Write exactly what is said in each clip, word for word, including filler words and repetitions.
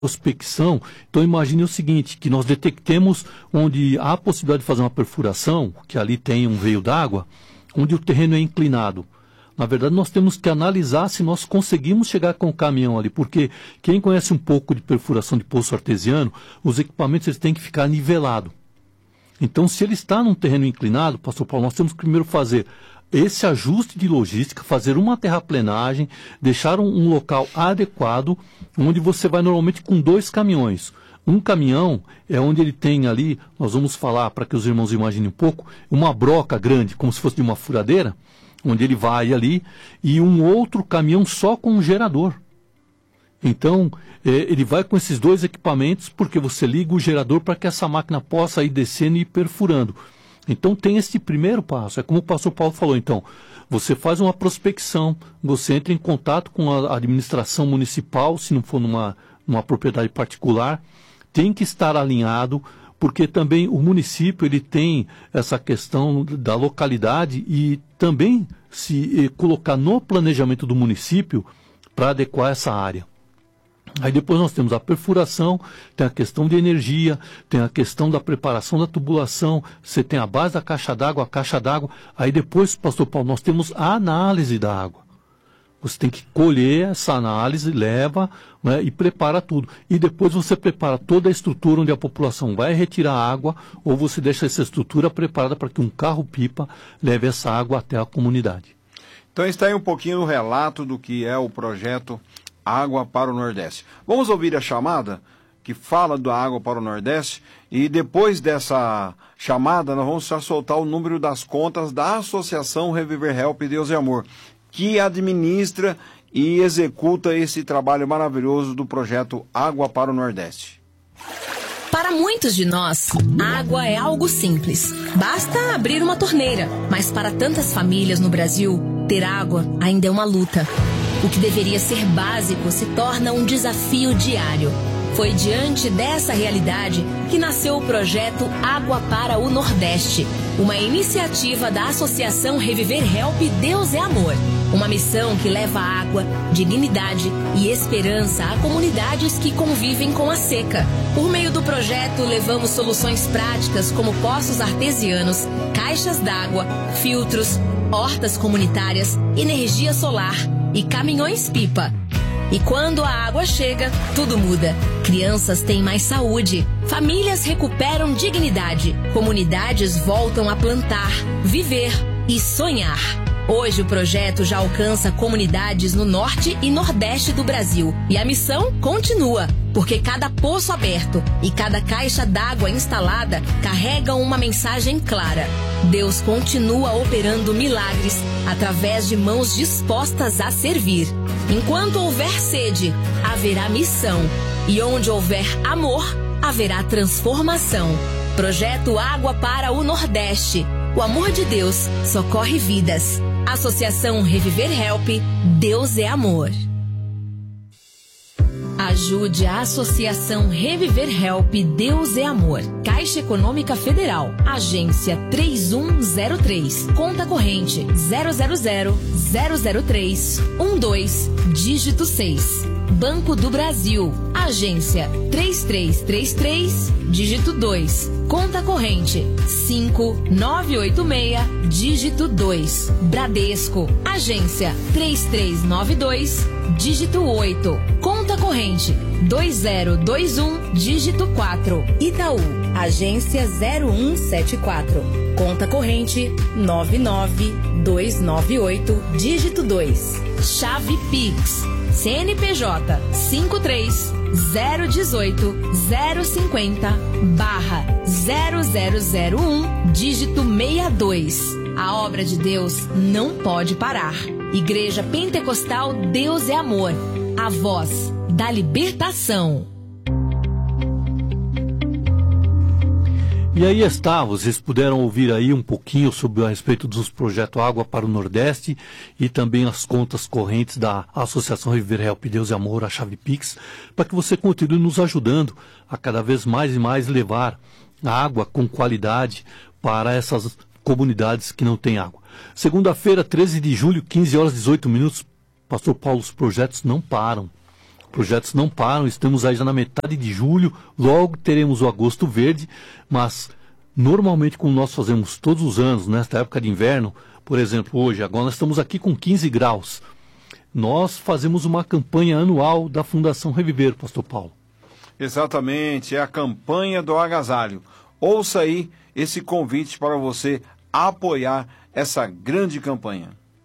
prospecção. Então imagine o seguinte, que nós detectemos onde há a possibilidade de fazer uma perfuração, que ali tem um veio d'água, onde o terreno é inclinado. Na verdade, nós temos que analisar se nós conseguimos chegar com o caminhão ali, porque quem conhece um pouco de perfuração de poço artesiano, os equipamentos eles têm que ficar nivelados. Então, se ele está num terreno inclinado, pastor Paulo, nós temos que primeiro fazer esse ajuste de logística, fazer uma terraplenagem, deixar um, um local adequado, onde você vai normalmente com dois caminhões. Um caminhão é onde ele tem ali, nós vamos falar, para que os irmãos imaginem um pouco, uma broca grande, como se fosse de uma furadeira, onde ele vai ali, e um outro caminhão só com um gerador. Então, é, ele vai com esses dois equipamentos, porque você liga o gerador para que essa máquina possa ir descendo e ir perfurando. Então, tem esse primeiro passo. É como o pastor Paulo falou, então, você faz uma prospecção, você entra em contato com a administração municipal, se não for numa, numa propriedade particular, tem que estar alinhado, porque também o município ele tem essa questão da localidade e também se eh, colocar no planejamento do município para adequar essa área. Aí depois nós temos a perfuração, tem a questão de energia, tem a questão da preparação da tubulação, você tem a base da caixa d'água, a caixa d'água, aí depois, pastor Paulo, nós temos a análise da água. Você tem que colher essa análise, leva, né, e prepara tudo. E depois você prepara toda a estrutura onde a população vai retirar a água, ou você deixa essa estrutura preparada para que um carro-pipa leve essa água até a comunidade. Então está aí um pouquinho o relato do que é o projeto Água para o Nordeste. Vamos ouvir a chamada que fala da Água para o Nordeste e depois dessa chamada nós vamos já soltar o número das contas da Associação Reviver Help Deus e Amor, que administra e executa esse trabalho maravilhoso do projeto Água para o Nordeste. Para muitos de nós, água é algo simples. Basta abrir uma torneira. Mas para tantas famílias no Brasil, ter água ainda é uma luta. O que deveria ser básico se torna um desafio diário. Foi diante dessa realidade que nasceu o projeto Água para o Nordeste, uma iniciativa da Associação Reviver Help Deus é Amor. Uma missão que leva água, dignidade e esperança a comunidades que convivem com a seca. Por meio do projeto, levamos soluções práticas como poços artesianos, caixas d'água, filtros, hortas comunitárias, energia solar e caminhões-pipa. E quando a água chega, tudo muda. Crianças têm mais saúde, famílias recuperam dignidade, comunidades voltam a plantar, viver e sonhar. Hoje o projeto já alcança comunidades no norte e nordeste do Brasil. E a missão continua, porque cada poço aberto e cada caixa d'água instalada carregam uma mensagem clara. Deus continua operando milagres através de mãos dispostas a servir. Enquanto houver sede, haverá missão. E onde houver amor, haverá transformação. Projeto Água para o Nordeste. O amor de Deus socorre vidas. Associação Reviver Help, Deus é Amor. Ajude a Associação Reviver Help Deus é Amor. Caixa Econômica Federal. Agência três um zero três. Conta corrente zero zero zero zero zero três um dois, dígito seis. Banco do Brasil. Agência três três três três, dígito dois. Conta corrente cinco nove oito seis, dígito dois. Bradesco. Agência três três nove dois, dígito oito. Conta corrente dois zero dois um, dígito quatro. Itaú. Agência zero um sete quatro. Conta corrente nove nove dois nove oito, dígito dois. Chave Pix. C N P J cinco três zero um oito zero cinco zero barra zero zero zero um, dígito sessenta e dois. A obra de Deus não pode parar. Igreja Pentecostal Deus é Amor. A voz da libertação. E aí está, vocês puderam ouvir aí um pouquinho sobre a respeito dos projetos Água para o Nordeste e também as contas correntes da Associação Reviver Help Deus e Amor, a chave Pix, para que você continue nos ajudando a cada vez mais e mais levar água com qualidade para essas comunidades que não têm água. Segunda-feira, treze de julho, quinze horas e dezoito minutos, Pastor Paulo, os projetos não param. projetos não param, estamos aí já na metade de julho, logo teremos o agosto verde, mas normalmente como nós fazemos todos os anos, nesta época de inverno, por exemplo, hoje, agora nós estamos aqui com quinze graus, nós fazemos uma campanha anual da Fundação Reviver, pastor Paulo. Exatamente, é a campanha do agasalho. Ouça aí esse convite para você apoiar essa grande campanha.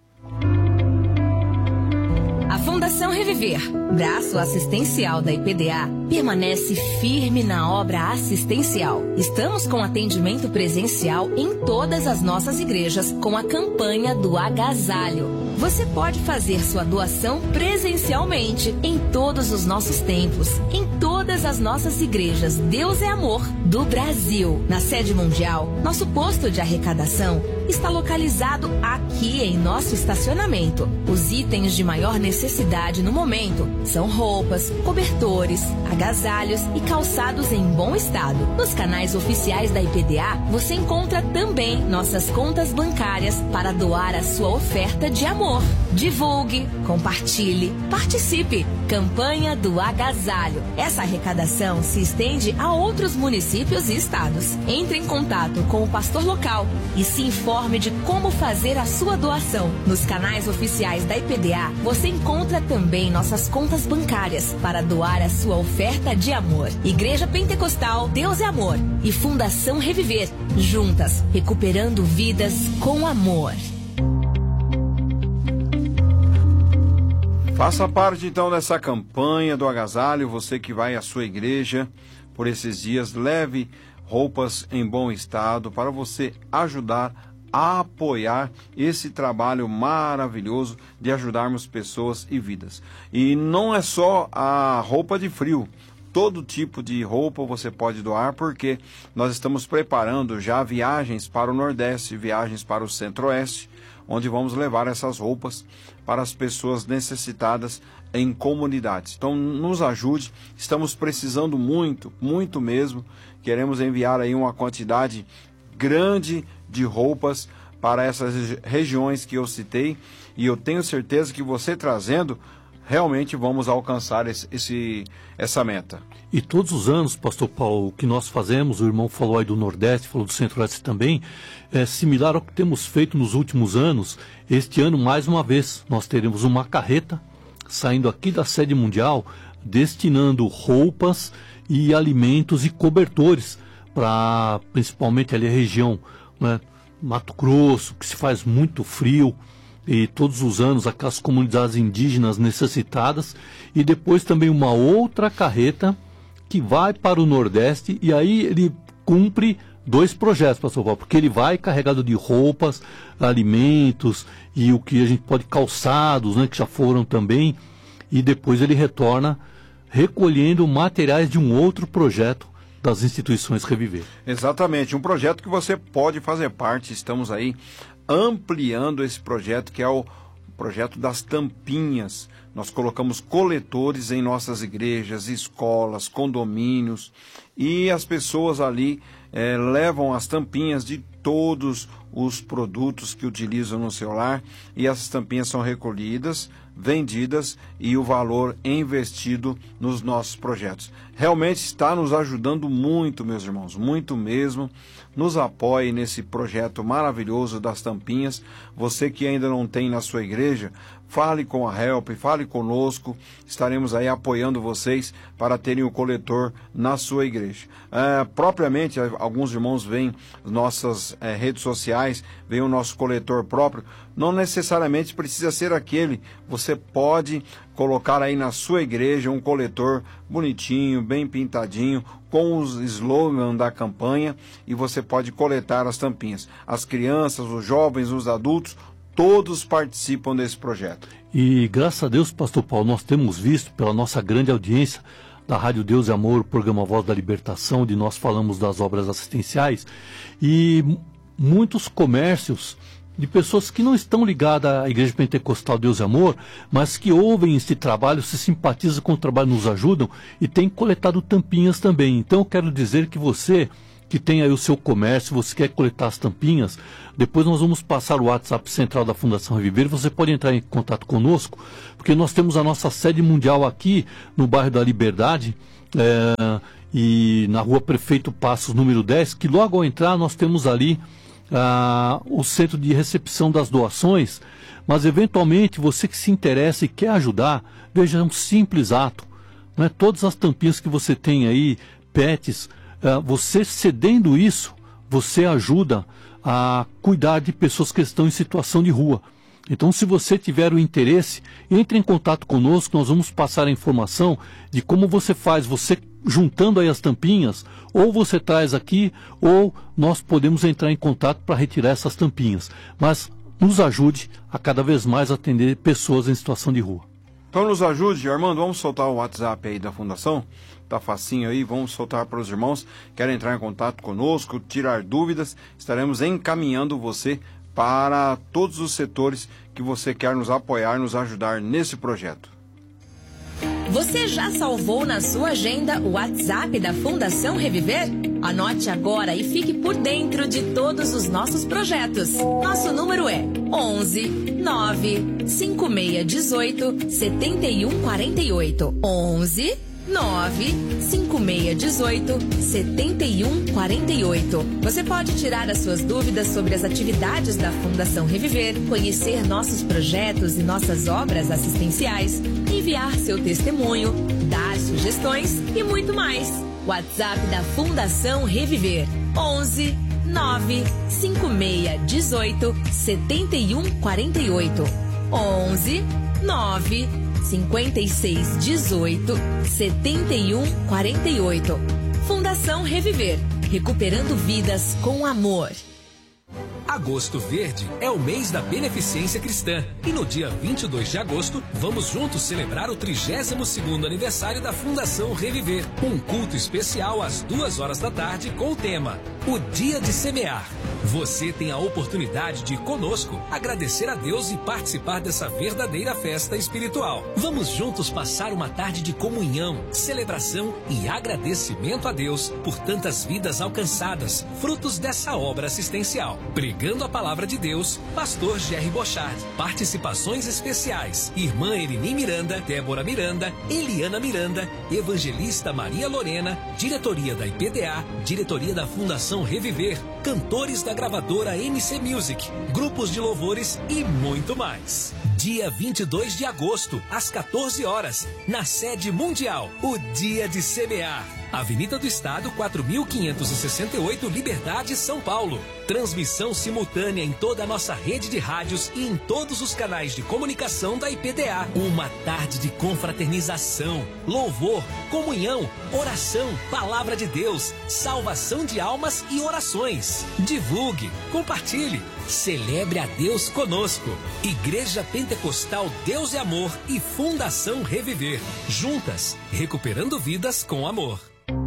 A Fundação Reviver, braço assistencial da I P D A, permanece firme na obra assistencial. Estamos com atendimento presencial em todas as nossas igrejas com a campanha do agasalho. Você pode fazer sua doação presencialmente em todos os nossos templos, em todas as nossas igrejas Deus é Amor do Brasil. Na sede mundial, nosso posto de arrecadação está localizado aqui em nosso estacionamento. Os itens de maior necessidade no momento são roupas, cobertores, agasalhos e calçados em bom estado. Nos canais oficiais da I P D A, você encontra também nossas contas bancárias para doar a sua oferta de amor. Divulgue, compartilhe, participe. Campanha do agasalho. Essa arrecadação se estende a outros municípios e estados. Entre em contato com o pastor local e se informe de como fazer a sua doação. Nos canais oficiais da I P D A, você encontra também nossas contas bancárias para doar a sua oferta de amor. Igreja Pentecostal Deus é Amor e Fundação Reviver, juntas, recuperando vidas com amor. Faça parte então dessa campanha do agasalho, você que vai à sua igreja por esses dias, leve roupas em bom estado para você ajudar a apoiar esse trabalho maravilhoso de ajudarmos pessoas e vidas. E não é só a roupa de frio, todo tipo de roupa você pode doar, porque nós estamos preparando já viagens para o Nordeste, viagens para o Centro-Oeste, onde vamos levar essas roupas para as pessoas necessitadas em comunidades. Então, nos ajude, estamos precisando muito, muito mesmo. Queremos enviar aí uma quantidade grande de roupas para essas regiões que eu citei, e eu tenho certeza que você trazendo, realmente vamos alcançar esse, esse, essa meta. E todos os anos, pastor Paulo, o que nós fazemos, o irmão falou aí do Nordeste, falou do Centro-Oeste também, é similar ao que temos feito nos últimos anos. Este ano, mais uma vez, nós teremos uma carreta saindo aqui da sede mundial, destinando roupas e alimentos e cobertores para principalmente ali a região, né, Mato Grosso, que se faz muito frio, e todos os anos aquelas comunidades indígenas necessitadas, e depois também uma outra carreta que vai para o Nordeste, e aí ele cumpre dois projetos, pastor Paulo, porque ele vai carregado de roupas, alimentos e o que a gente pode, calçados, né, que já foram também, e depois ele retorna recolhendo materiais de um outro projeto das instituições Reviver. Exatamente, um projeto que você pode fazer parte. Estamos aí ampliando esse projeto, que é o projeto das tampinhas. Nós colocamos coletores em nossas igrejas, escolas, condomínios, e as pessoas ali é, levam as tampinhas de todos os produtos que utilizam no seu lar, e essas tampinhas são recolhidas, vendidas e o valor investido nos nossos projetos. Realmente está nos ajudando muito, meus irmãos, muito mesmo. Nos apoie nesse projeto maravilhoso das tampinhas. Você que ainda não tem na sua igreja, fale com a Help, fale conosco, estaremos aí apoiando vocês para terem o coletor na sua igreja. É, propriamente, alguns irmãos veem nossas é, redes sociais, veem o nosso coletor próprio, não necessariamente precisa ser aquele, você pode colocar aí na sua igreja um coletor bonitinho, bem pintadinho, com os slogans da campanha, e você pode coletar as tampinhas. As crianças, os jovens, os adultos, todos participam desse projeto. E graças a Deus, pastor Paulo, nós temos visto pela nossa grande audiência da Rádio Deus e Amor, o programa Voz da Libertação, onde nós falamos das obras assistenciais, e muitos comércios de pessoas que não estão ligadas à Igreja Pentecostal Deus e Amor, mas que ouvem esse trabalho, se simpatizam com o trabalho, nos ajudam e têm coletado tampinhas também. Então eu quero dizer que você que tem aí o seu comércio, você quer coletar as tampinhas, depois nós vamos passar o WhatsApp central da Fundação Reviver, você pode entrar em contato conosco, porque nós temos a nossa sede mundial aqui no bairro da Liberdade, é, e na rua Prefeito Passos, número dez, que logo ao entrar nós temos ali ah, o centro de recepção das doações, mas eventualmente você que se interessa e quer ajudar, veja, é um simples ato, não é? Todas as tampinhas que você tem aí, pets, ah, você cedendo isso, você ajuda a cuidar de pessoas que estão em situação de rua. Então, se você tiver o interesse, entre em contato conosco, nós vamos passar a informação de como você faz, você juntando aí as tampinhas, ou você traz aqui, ou nós podemos entrar em contato para retirar essas tampinhas. Mas nos ajude a cada vez mais atender pessoas em situação de rua. Então nos ajude, Armando, vamos soltar o WhatsApp aí da Fundação, tá facinho aí, vamos soltar para os irmãos, querem entrar em contato conosco, tirar dúvidas, estaremos encaminhando você para todos os setores que você quer nos apoiar, nos ajudar nesse projeto. Você já salvou na sua agenda o WhatsApp da Fundação Reviver? Anote agora e fique por dentro de todos os nossos projetos. Nosso número é onze nove cinco seis um oito sete um quatro oito. onze nove cinco seis um oito sete um quatro oito. Você pode tirar as suas dúvidas sobre as atividades da Fundação Reviver, conhecer nossos projetos e nossas obras assistenciais, enviar seu testemunho, dar sugestões e muito mais. WhatsApp da Fundação Reviver: onze nove cinco seis um oito sete um quatro oito. onze nove cinco seis um oito sete um quatro oito. Fundação Reviver, recuperando vidas com amor. Agosto Verde é o mês da beneficência cristã e no dia vinte e dois de agosto vamos juntos celebrar o trigésimo segundo aniversário da Fundação Reviver. Um culto especial às duas horas da tarde com o tema O Dia de Semear. Você tem a oportunidade de ir conosco, agradecer a Deus e participar dessa verdadeira festa espiritual. Vamos juntos passar uma tarde de comunhão, celebração e agradecimento a Deus por tantas vidas alcançadas, frutos dessa obra assistencial. Pregando a Palavra de Deus, Pastor Jerry Bochard. Participações especiais: Irmã Erini Miranda, Débora Miranda, Eliana Miranda, Evangelista Maria Lorena, Diretoria da I P D A, Diretoria da Fundação Reviver, cantores da gravadora M C Music, grupos de louvores e muito mais. Dia vinte e dois de agosto, às quatorze horas, na sede mundial, o Dia de Semear. Avenida do Estado, quatro mil quinhentos e sessenta e oito, Liberdade, São Paulo. Transmissão simultânea em toda a nossa rede de rádios e em todos os canais de comunicação da I P D A. Uma tarde de confraternização, louvor, comunhão, oração, palavra de Deus, salvação de almas e orações. Divulgue, compartilhe, celebre a Deus conosco. Igreja Pentecostal Deus e Amor e Fundação Reviver. Juntas, recuperando vidas com amor.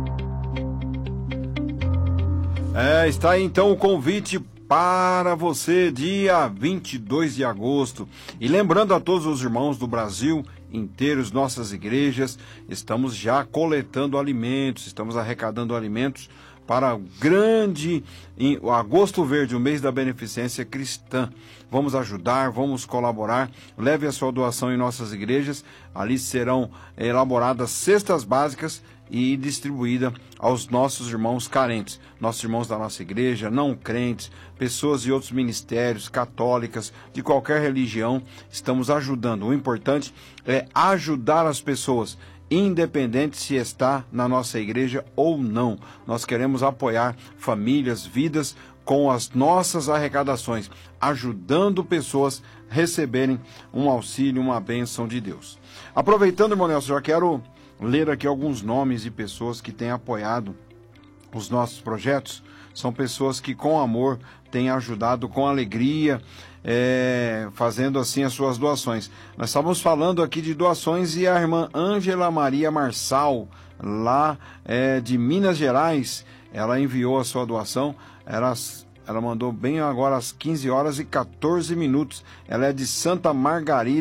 É, está aí então o convite para você, dia vinte e dois de agosto. E lembrando a todos os irmãos do Brasil inteiro, nossas igrejas, estamos já coletando alimentos, estamos arrecadando alimentos para o grande o Agosto Verde, o mês da beneficência cristã. Vamos ajudar, vamos colaborar. Leve a sua doação em nossas igrejas. Ali serão elaboradas cestas básicas e distribuída aos nossos irmãos carentes, nossos irmãos da nossa igreja, não crentes, pessoas de outros ministérios, católicas, de qualquer religião, estamos ajudando. O importante é ajudar as pessoas, independente se está na nossa igreja ou não. Nós queremos apoiar famílias, vidas, com as nossas arrecadações, ajudando pessoas a receberem um auxílio, uma bênção de Deus. Aproveitando, irmão Nelson, já quero ler aqui alguns nomes de pessoas que têm apoiado os nossos projetos. São pessoas que com amor têm ajudado, com alegria, é, fazendo assim as suas doações. Nós estávamos falando aqui de doações e a irmã Ângela Maria Marçal, lá é, de Minas Gerais, ela enviou a sua doação. Ela, ela mandou bem agora às quinze horas e quatorze minutos. Ela é de Santa Margarida,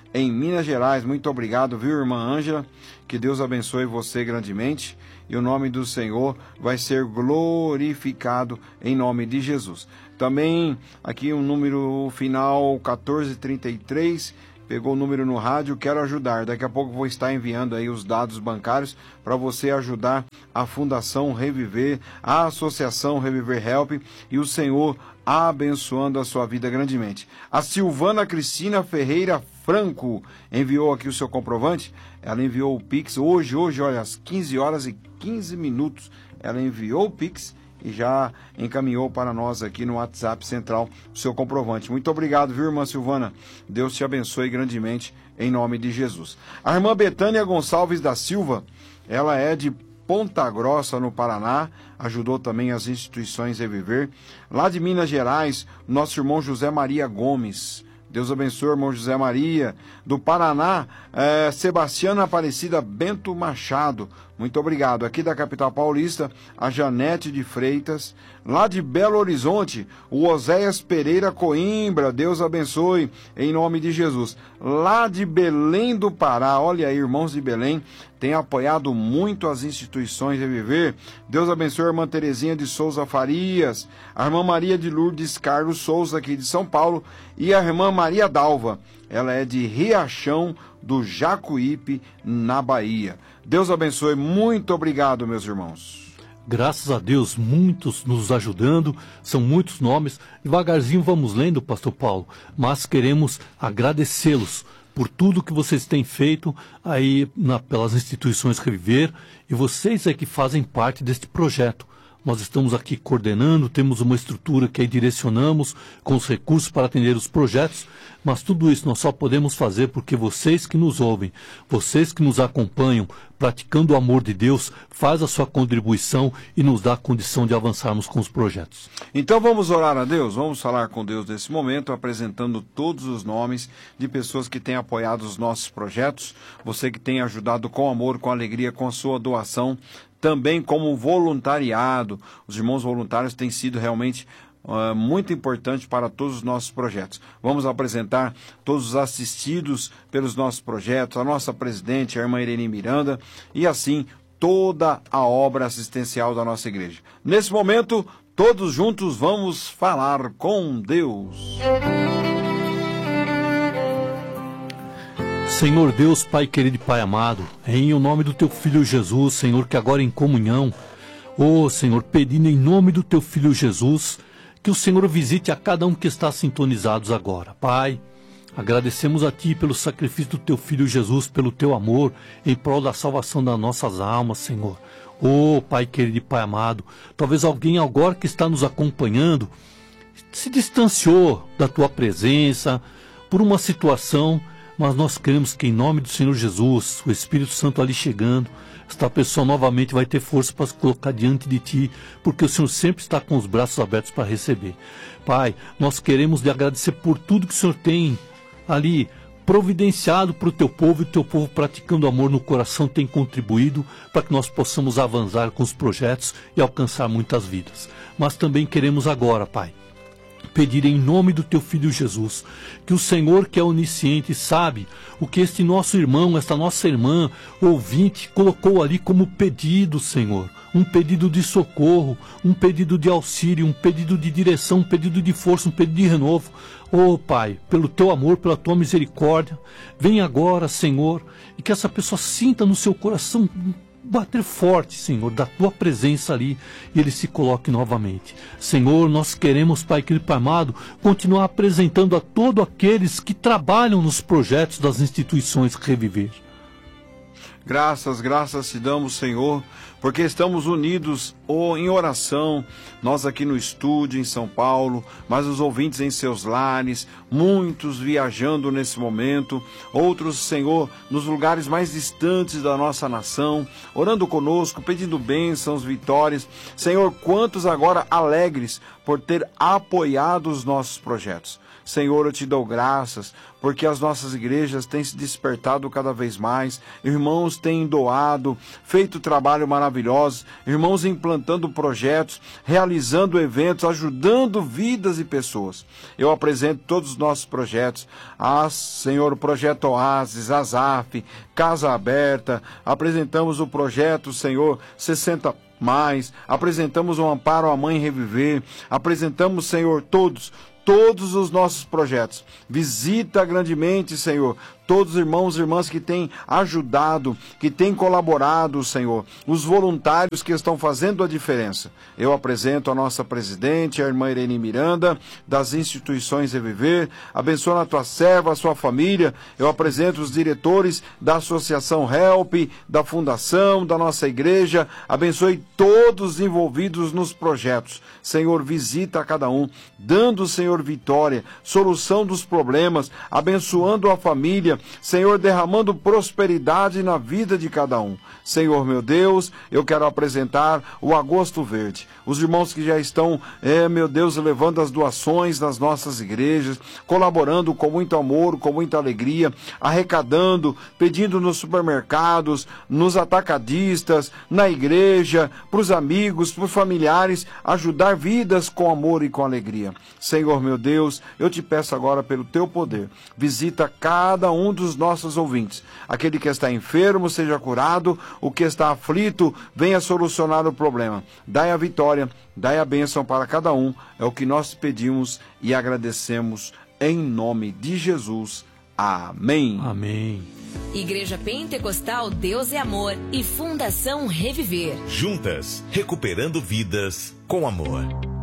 em Minas Gerais. Muito obrigado, viu, irmã Ângela? Que Deus abençoe você grandemente e o nome do Senhor vai ser glorificado em nome de Jesus. Também aqui um número final quatorze trinta e três, pegou o número no rádio, quero ajudar. Daqui a pouco vou estar enviando aí os dados bancários para você ajudar a Fundação Reviver, a Associação Reviver Help e o Senhor abençoando a sua vida grandemente. A Silvana Cristina Ferreira Franco enviou aqui o seu comprovante. Ela enviou o Pix hoje, hoje, olha, às quinze horas e quinze minutos. Ela enviou o Pix e já encaminhou para nós aqui no WhatsApp Central o seu comprovante. Muito obrigado, viu, irmã Silvana? Deus te abençoe grandemente, em nome de Jesus. A irmã Betânia Gonçalves da Silva, ela é de Ponta Grossa, no Paraná, ajudou também as instituições Reviver. Lá de Minas Gerais, nosso irmão José Maria Gomes. Deus abençoe, irmão José Maria. Do Paraná, é, Sebastiana Aparecida Bento Machado. Muito obrigado. Aqui da capital paulista, a Janete de Freitas. Lá de Belo Horizonte, o Oséias Pereira Coimbra. Deus abençoe, em nome de Jesus. Lá de Belém do Pará, olha aí, irmãos de Belém, tem apoiado muito as instituições Reviver. Deus abençoe a irmã Terezinha de Souza Farias, a irmã Maria de Lourdes Carlos Souza, aqui de São Paulo, e a irmã Maria Dalva. Ela é de Riachão do Jacuípe, na Bahia. Deus abençoe. Muito obrigado, meus irmãos. Graças a Deus, muitos nos ajudando, são muitos nomes. Devagarzinho vamos lendo, pastor Paulo, mas queremos agradecê-los por tudo que vocês têm feito aí na, pelas instituições Reviver, e vocês é que fazem parte deste projeto. Nós estamos aqui coordenando, temos uma estrutura que aí direcionamos com os recursos para atender os projetos, mas tudo isso nós só podemos fazer porque vocês que nos ouvem, vocês que nos acompanham, praticando o amor de Deus, faz a sua contribuição e nos dá a condição de avançarmos com os projetos. Então vamos orar a Deus, vamos falar com Deus nesse momento, apresentando todos os nomes de pessoas que têm apoiado os nossos projetos, você que tem ajudado com amor, com alegria, com a sua doação, também como voluntariado. Os irmãos voluntários têm sido realmente uh, muito importantes para todos os nossos projetos. Vamos apresentar todos os assistidos pelos nossos projetos, a nossa presidente, a irmã Irene Miranda, e assim toda a obra assistencial da nossa igreja. Nesse momento, todos juntos vamos falar com Deus. Senhor Deus, Pai querido e Pai amado, em o nome do Teu Filho Jesus, Senhor, que agora em comunhão, ó Senhor, pedindo em nome do Teu Filho Jesus, que o Senhor visite a cada um que está sintonizados agora. Pai, agradecemos a Ti pelo sacrifício do Teu Filho Jesus, pelo Teu amor, em prol da salvação das nossas almas, Senhor. Ó Pai querido e Pai amado, talvez alguém agora que está nos acompanhando se distanciou da Tua presença por uma situação, mas nós queremos que em nome do Senhor Jesus, o Espírito Santo ali chegando, esta pessoa novamente vai ter força para se colocar diante de Ti, porque o Senhor sempre está com os braços abertos para receber. Pai, nós queremos lhe agradecer por tudo que o Senhor tem ali providenciado para o Teu povo, e o Teu povo praticando amor no coração tem contribuído para que nós possamos avançar com os projetos e alcançar muitas vidas. Mas também queremos agora, Pai, pedir em nome do Teu Filho Jesus, que o Senhor, que é onisciente, sabe o que este nosso irmão, esta nossa irmã, ouvinte, colocou ali como pedido, Senhor. Um pedido de socorro, um pedido de auxílio, um pedido de direção, um pedido de força, um pedido de renovo. Oh, Pai, pelo Teu amor, pela Tua misericórdia, vem agora, Senhor, e que essa pessoa sinta no seu coração bater forte, Senhor, da Tua presença ali, e ele se coloque novamente. Senhor, nós queremos, Pai querido, Pai amado, continuar apresentando a todos aqueles que trabalham nos projetos das instituições Reviver. Graças, graças te damos, Senhor, porque estamos unidos oh, em oração, nós aqui no estúdio em São Paulo, mas os ouvintes em seus lares, muitos viajando nesse momento, outros, Senhor, nos lugares mais distantes da nossa nação, orando conosco, pedindo bênçãos, vitórias. Senhor, quantos agora alegres por ter apoiado os nossos projetos. Senhor, eu te dou graças, porque as nossas igrejas têm se despertado cada vez mais, irmãos têm doado, feito trabalho maravilhoso, irmãos implantando projetos, realizando eventos, ajudando vidas e pessoas. Eu apresento todos os nossos projetos, ah, Senhor, o Projeto Oásis, Azaf, Casa Aberta, apresentamos o projeto, Senhor, sessenta mais, apresentamos o Amparo à Mãe Reviver, apresentamos, Senhor, todos, todos os nossos projetos. Visita grandemente, Senhor, todos os irmãos e irmãs que têm ajudado, que têm colaborado, Senhor, os voluntários que estão fazendo a diferença. Eu apresento a nossa presidente, a irmã Irene Miranda, das instituições Reviver, abençoa a tua serva, a sua família. Eu apresento os diretores da Associação Help, da Fundação, da nossa igreja, abençoe todos os envolvidos nos projetos. Senhor, visita a cada um, dando, Senhor, vitória, solução dos problemas, abençoando a família, Senhor, derramando prosperidade na vida de cada um. Senhor, meu Deus, eu quero apresentar o Agosto Verde. Os irmãos que já estão, é, meu Deus, levando as doações nas nossas igrejas, colaborando com muito amor, com muita alegria, arrecadando, pedindo nos supermercados, nos atacadistas, na igreja, para os amigos, para os familiares, ajudar vidas com amor e com alegria. Senhor, meu Deus, eu te peço agora pelo teu poder, visita cada um dos nossos ouvintes. Aquele que está enfermo, seja curado. O que está aflito, venha solucionar o problema. Dai a vitória, dai a bênção para cada um. É o que nós pedimos e agradecemos em nome de Jesus. Amém. Amém. Igreja Pentecostal Deus é Amor e Fundação Reviver. Juntas, recuperando vidas com amor.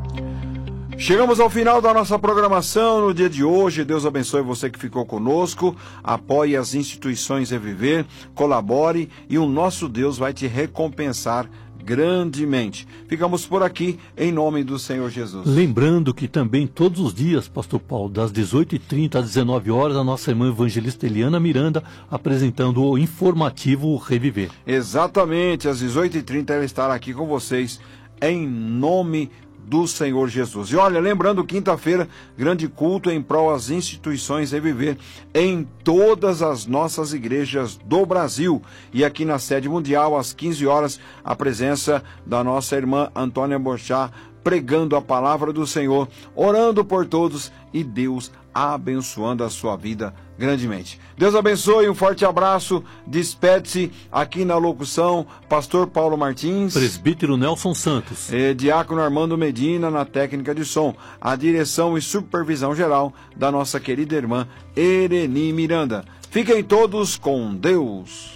Chegamos ao final da nossa programação no dia de hoje. Deus abençoe você que ficou conosco. Apoie as instituições Reviver, colabore e o nosso Deus vai te recompensar grandemente. Ficamos por aqui em nome do Senhor Jesus. Lembrando que também todos os dias, Pastor Paulo, das dezoito e trinta às dezenove horas, a nossa irmã evangelista Eliana Miranda apresentando o informativo Reviver. Exatamente, às dezoito e trinta ela estará aqui com vocês em nome do Senhor Jesus. E olha, lembrando, quinta-feira, grande culto em prol às instituições Reviver em todas as nossas igrejas do Brasil. E aqui na sede mundial, às quinze horas, a presença da nossa irmã Antônia Borchá, pregando a palavra do Senhor, orando por todos e Deus abençoando a sua vida grandemente. Deus abençoe, um forte abraço, despede-se aqui na locução, pastor Paulo Martins, presbítero Nelson Santos, e diácono Armando Medina na técnica de som, a direção e supervisão geral da nossa querida irmã Irene Miranda. Fiquem todos com Deus.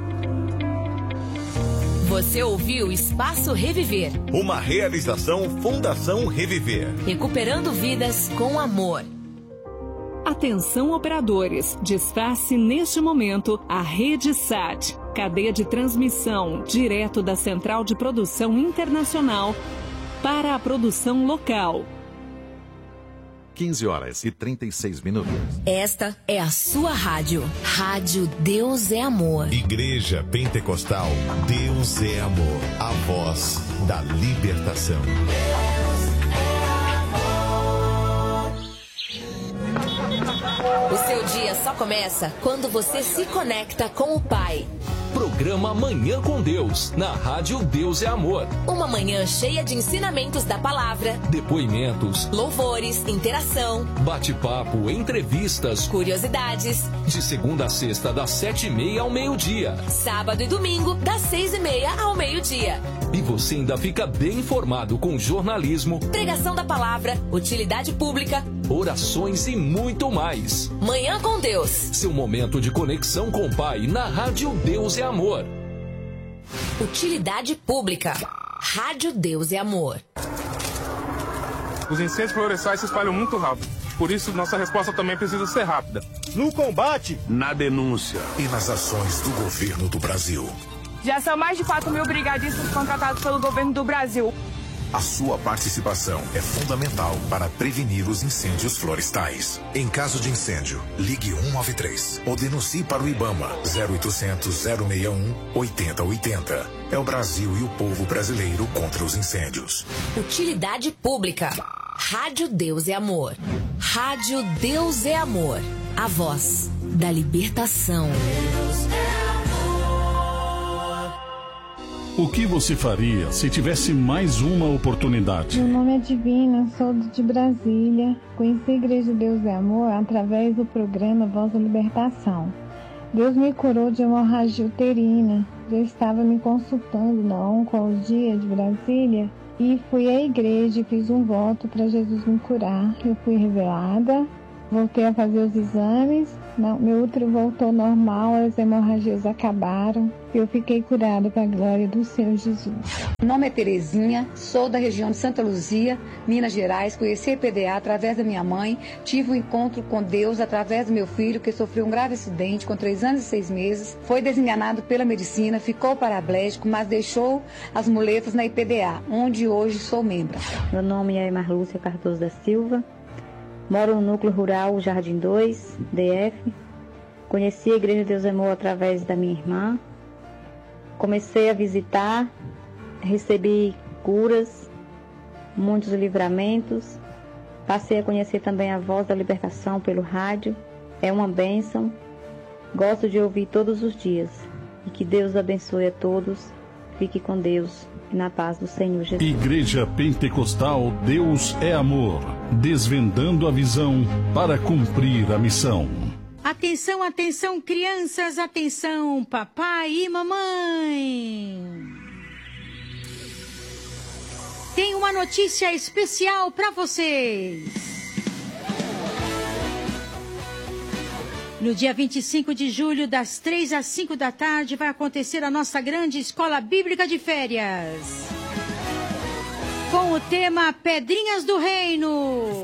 Você ouviu Espaço Reviver. Uma realização Fundação Reviver. Recuperando vidas com amor. Atenção operadores, desface neste momento a Rede Sat, cadeia de transmissão direto da Central de Produção Internacional para a produção local. quinze horas e trinta e seis minutos. Esta é a sua rádio. Rádio Deus é Amor. Igreja Pentecostal Deus é Amor. A voz da libertação. O seu dia só começa quando você se conecta com o Pai. Programa Manhã com Deus, na Rádio Deus é Amor. Uma manhã cheia de ensinamentos da palavra, Depoimentos, louvores, interação, bate-papo, entrevistas, curiosidades. De segunda a sexta, das sete e meia ao meio-dia. Sábado e domingo, das seis e meia ao meio-dia. E você ainda fica bem informado com jornalismo, pregação da palavra, utilidade pública, orações e muito mais. Manhã com Deus. Seu momento de conexão com o Pai na Rádio Deus é Amor. Utilidade pública. Rádio Deus é Amor. Os incêndios florestais se espalham muito rápido. Por isso, nossa resposta também precisa ser rápida. No combate, na denúncia e nas ações do governo do Brasil. Já são mais de quatro mil brigadistas contratados pelo governo do Brasil. A sua participação é fundamental para prevenir os incêndios florestais. Em caso de incêndio, ligue um nove três ou denuncie para o IBAMA zero oitocentos, zero seis um, oito zero oito zero. É o Brasil e o povo brasileiro contra os incêndios. Utilidade pública. Rádio Deus é Amor. Rádio Deus é Amor. A voz da libertação. O que você faria se tivesse mais uma oportunidade? Meu nome é Divina, sou de Brasília. Conheci a Igreja Deus é Amor através do programa Voz da Libertação. Deus me curou de hemorragia uterina. Já estava me consultando na Oncologia de Brasília e fui à igreja e fiz um voto para Jesus me curar. Eu fui revelada, voltei a fazer os exames, meu útero voltou normal, as hemorragias acabaram. Eu fiquei curada para a glória do Senhor Jesus. Meu nome é Terezinha, sou da região de Santa Luzia, Minas Gerais. Conheci a I P D A através da minha mãe. Tive um encontro com Deus através do meu filho, que sofreu um grave acidente com três anos e seis meses. Foi desenganado pela medicina, ficou paraplégico, mas deixou as muletas na I P D A, onde hoje sou membro. Meu nome é Marlúcia Cardoso da Silva. Moro no núcleo rural Jardim dois, D F. Conheci a Igreja Deus é Amor através da minha irmã. Comecei a visitar, recebi curas, muitos livramentos. Passei a conhecer também a Voz da Libertação pelo rádio. É uma bênção. Gosto de ouvir todos os dias. E que Deus abençoe a todos. Fique com Deus e na paz do Senhor Jesus. Igreja Pentecostal Deus é Amor. Desvendando a visão para cumprir a missão. Atenção, atenção, crianças, atenção, papai e mamãe. Tem uma notícia especial para vocês. No dia vinte e cinco de julho, das três às cinco da tarde, vai acontecer a nossa grande Escola Bíblica de Férias. Com o tema Pedrinhas do Reino.